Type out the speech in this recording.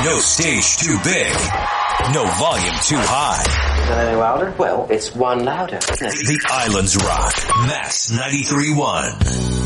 No stage too big. No volume too high. Is that any louder? Well, it's one louder. The Islands Rock. Max 93.1.